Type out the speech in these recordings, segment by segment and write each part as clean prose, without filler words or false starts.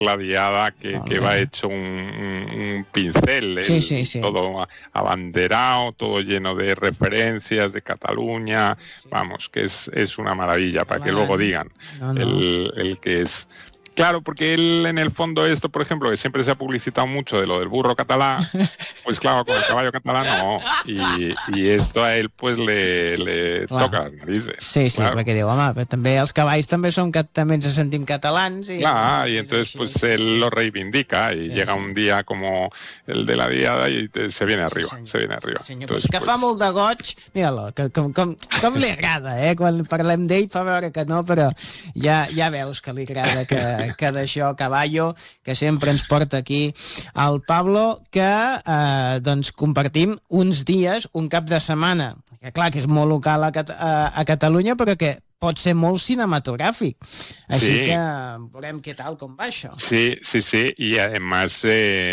la diada que va hecho un pincel, todo abanderado, todo lleno de referencias de Cataluña, vamos, que es una maravilla, para que luego digan el que es... Claro, porque él en el fondo esto, por ejemplo, que siempre se ha publicitado mucho de lo del burro catalán, pues claro, con el caballo catalán no, i esto a él pues le toca las narices. Sí, claro. Perquè diu, home, però també els cavalls també ens sentim catalans. Claro, y entonces pues él lo reivindica y llega un día como el de la diada y se viene arriba, se viene arriba. Senyor, entonces, que fa molt de goig, mira-lo, com li agrada, quan parlem d'ell fa veure que no, però ja veus que li agrada que d'això, caballo, que sempre ens porta aquí el Pablo, que doncs compartim uns dies, un cap de setmana, que clar que és molt local a Catalunya, però que pot ser molt cinematográfico. Así que veremos qué tal con això. Sí. Y además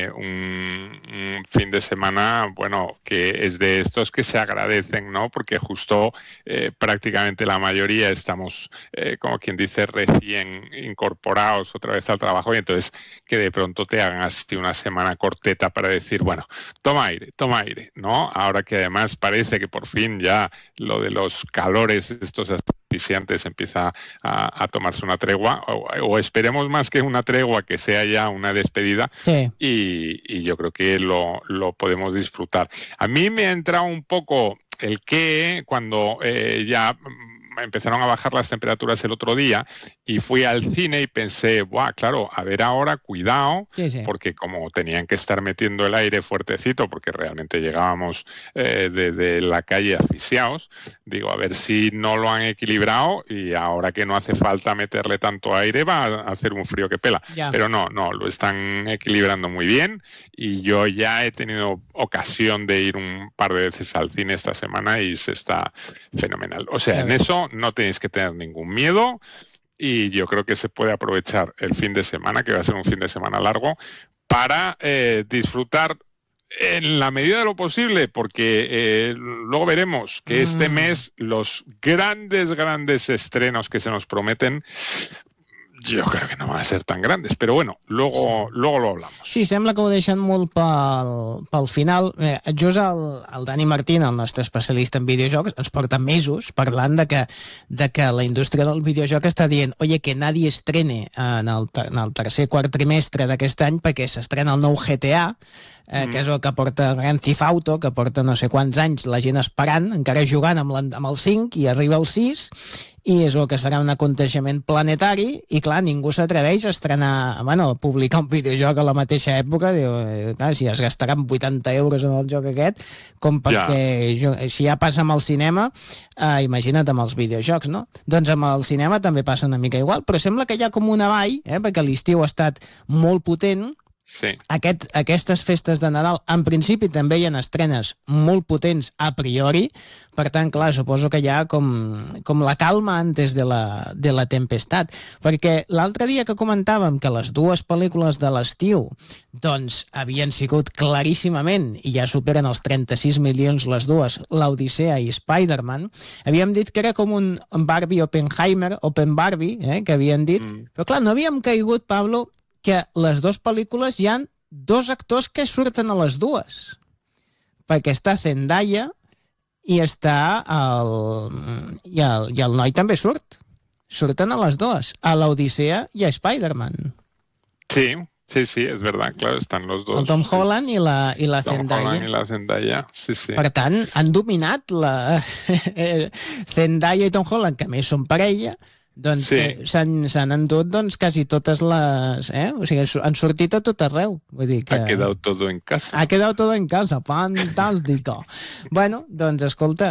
un fin de semana, bueno, que es de estos que se agradecen, ¿no? Porque justo prácticamente la mayoría estamos, como quien dice, recién incorporados otra vez al trabajo, y entonces que de pronto te hagan así una semana corteta para decir, bueno, toma aire, ¿no? Ahora que además parece que por fin ya lo de los calores estos asfixiantes empieza a tomarse una tregua, o esperemos más que una tregua, que sea ya una despedida, y yo creo que lo podemos disfrutar. A mí me ha entrado un poco el que cuando ya empezaron a bajar las temperaturas el otro día y fui al cine y pensé, ¡buah! Claro, a ver ahora, cuidado, porque como tenían que estar metiendo el aire fuertecito, porque realmente llegábamos desde la calle asfixiados, digo, a ver si no lo han equilibrado y ahora que no hace falta meterle tanto aire va a hacer un frío que pela. Pero no, lo están equilibrando muy bien, y yo ya he tenido ocasión de ir un par de veces al cine esta semana y se está fenomenal. O sea, en eso no tenéis que tener ningún miedo, y yo creo que se puede aprovechar el fin de semana, que va a ser un fin de semana largo, para disfrutar en la medida de lo posible, porque luego veremos que este mes los grandes estrenos que se nos prometen, jo crec que no van a ser tan grandes, però bueno, luego lo hablamos. Sí, sembla que ho deixen molt pel final. Just el Dani Martín, el nostre especialista en videojocs, ens porta mesos parlant de que la indústria del videojoc està dient, oye, que nadie estrene en el tercer quart trimestre d'aquest any, perquè s'estrena el nou GTA, que és el que porta Grand Theft Auto, que porta no sé quants anys la gent esperant, encara jugant amb el 5, i arriba el 6, i és el que serà un aconteixement planetari, i clar, ningú s'atreveix a estrenar, a publicar un videojoc a la mateixa època. Diu, clar, si es gastaran 80 euros en el joc aquest, com perquè si ja passa amb el cinema, imagina't amb els videojocs, no? Doncs amb el cinema també passa una mica igual, però sembla que hi ha com un avall, perquè l'estiu ha estat molt potent. Sí. Aquestes festes de Nadal, en principi també hi ha estrenes molt potents a priori, per tant, clar, suposo que hi ha com la calma antes de la tempestat, perquè l'altre dia que comentàvem que les dues pel·lícules de l'estiu doncs havien sigut claríssimament, i ja superen els 36 milions les dues, l'Odissea i Spider-Man, havíem dit que era com un Barbie Oppenheimer, Open Barbie, que havien dit, però clar, no havíem caigut, Pablo, que les dues pel·lícules hi ha dos actors que surten a les dues, perquè està Zendaya i està i el noi també surten a les dues, a l'Odissea i a Spider-Man. Sí, es verdad, claro, están los dos. El Tom Holland i la Zendaya. Tom Holland i la Zendaya, sí. Per tant, han dominat la Zendaya i Tom Holland, que a més són parella, doncs s'han endut quasi totes les... O sigui, han sortit a tot arreu. Vull dir que... Ha quedado todo en casa. Ha quedado todo en casa, fantàstico. Bueno, doncs escolta,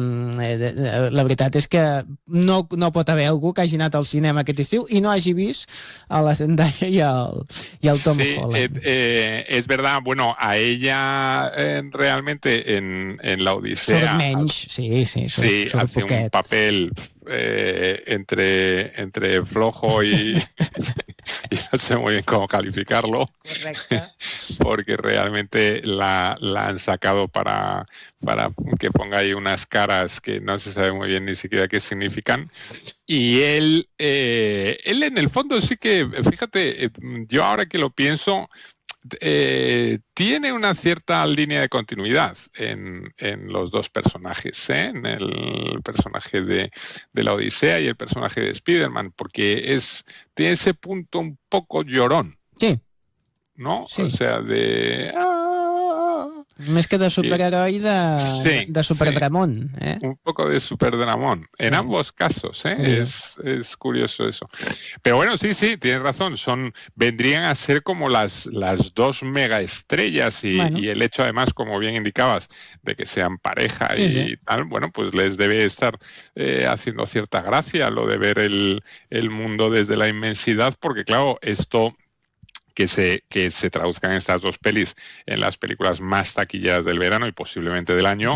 la veritat és que no pot haver algú que hagi anat al cinema aquest estiu i no hagi vist a la Zendaya i el Tom Holland. Es verdad, bueno, a ella realmente en la Odissea... Surt menys, sí, hace un papel... entre flojo y y no sé muy bien cómo calificarlo. Correcte. Porque realmente la han sacado para que ponga ahí unas caras que no se sabe muy bien ni siquiera qué significan. Y él en el fondo sí que, fíjate, yo ahora que lo pienso, tiene una cierta línea de continuidad en los dos personajes, ¿eh? En el personaje de la Odisea y el personaje de Spider-Man, porque tiene ese punto un poco llorón. Sí. ¿No? Sí. O sea, Més que de superheroi, de superdramón. Sí. Un poco de superdramón. En ambos casos, ¿eh? Es curioso eso. Pero bueno, sí, tienes razón. Vendrían a ser como las dos mega estrellas y el hecho, además, como bien indicabas, de que sean pareja y tal, bueno, pues les debe estar haciendo cierta gracia lo de ver el mundo desde la inmensidad, porque claro, esto que se traduzcan estas dos pelis en las películas más taquilleras del verano y posiblemente del año,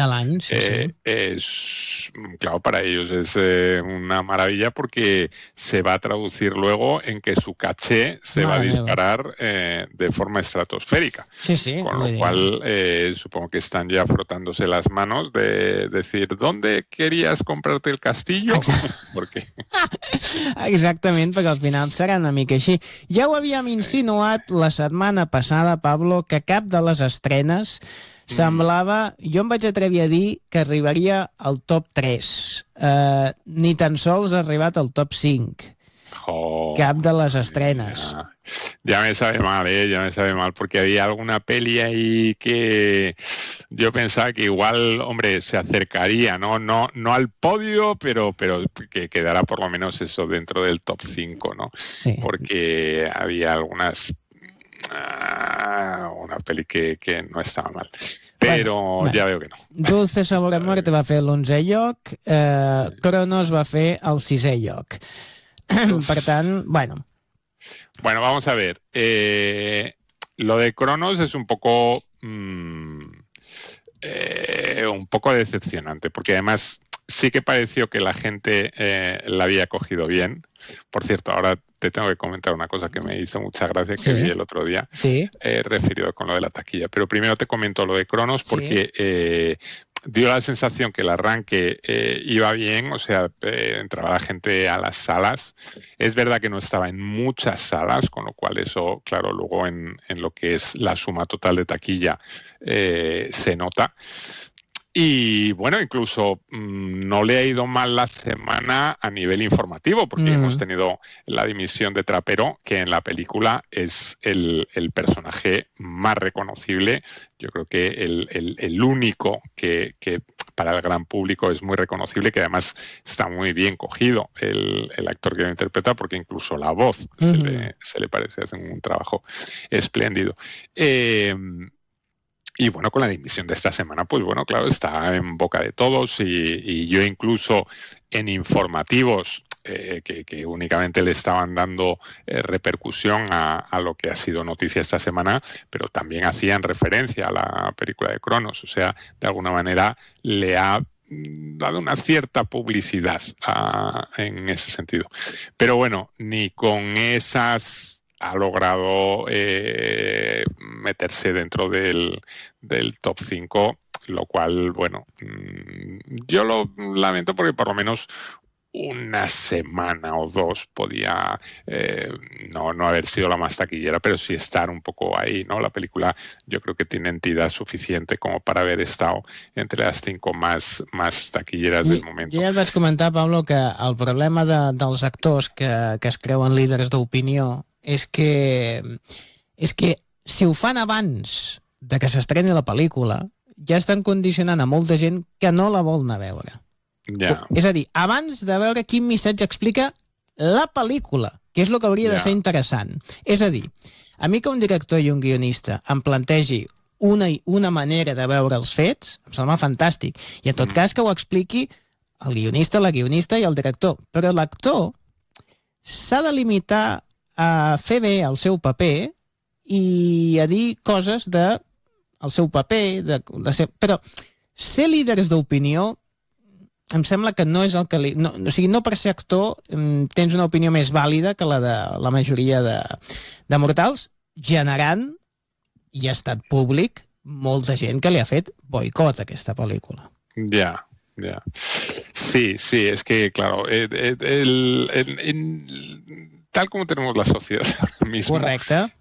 es, claro, para ellos es una maravilla, porque se va a traducir luego en que su caché se va a disparar de forma estratosférica. Con lo cual, supongo que están ya frotándose las manos de decir, ¿dónde querías comprarte el castillo? Porque... Exactament, perquè al final serà una mica així. Ja ho havíem insinuat la setmana passada, Pablo, que cap de les estrenes semblava... Jo em vaig atrevir a dir que arribaria al top 3. Ni tan sols ha arribat al top 5. Cap de les estrenes. Ya me sabe mal, ya me sabe mal, porque había alguna peli ahí que yo pensaba que igual, hombre, se acercaría, no al podio, pero que quedara por lo menos eso dentro del top 5, ¿no? Sí. Porque había una peli que no estaba mal. Però ja veu que no. Dulce Sabor a Muerte va fer l'11è lloc, Cronos va fer el 6è lloc. Per tant, bueno. Bueno, vamos a ver. Lo de Cronos es un poco decepcionante, porque además sí que pareció que la gente la había cogido bien. Por cierto, ahora te tengo que comentar una cosa que me hizo mucha gracia, que vi el otro día, referido con lo de la taquilla. Pero primero te comento lo de Cronos, porque dio la sensación que el arranque iba bien, o sea, entraba la gente a las salas. Es verdad que no estaba en muchas salas, con lo cual eso, claro, luego en lo que es la suma total de taquilla se nota. Y bueno, incluso no le ha ido mal la semana a nivel informativo, porque hemos tenido la dimisión de Trapero, que en la película es el personaje más reconocible. Yo creo que el único que para el gran público es muy reconocible, que además está muy bien cogido el actor que lo interpreta, porque incluso la voz se le parece, hacen un trabajo espléndido. Y bueno, con la dimisión de esta semana, pues bueno, claro, está en boca de todos, y yo incluso en informativos que únicamente le estaban dando repercusión a lo que ha sido noticia esta semana, pero también hacían referencia a la película de Cronos, o sea, de alguna manera le ha dado una cierta publicidad en ese sentido. Pero bueno, ni con esas ha logrado meterse dentro del top 5, lo cual, bueno, yo lo lamento, porque por lo menos una semana o dos podía no haber sido la más taquillera, pero sí estar un poco ahí, ¿no? La película yo creo que tiene entidad suficiente como para haver estat entre les 5 más taquilleres del moment. Jo ja et vaig comentar, Pablo, que el problema dels actors que es creuen líders d'opinió és que si ho fan abans de que s'estreni la pel·lícula, ja estan condicionant a molta gent que no la vol anar a veure. Ja. És a dir, abans de veure quin missatge explica la pel·lícula, que és el que hauria de ser interessant. És a dir, a mi que un director i un guionista em plantegi una manera de veure els fets, em sembla fantàstic. I en tot cas que ho expliqui el guionista, la guionista i el director. Però l'actor s'ha de limitar a fer bé el seu paper i a dir coses del seu paper, però ser líders d'opinió em sembla que no és el que li... No, o sigui, no per ser actor tens una opinió més vàlida que la de la majoria de mortals, generant, i ha estat públic, molta gent que li ha fet boicot a aquesta pel·lícula. Ja. Sí, es que, claro, tal como tenemos la sociedad ahora mismo, correcte,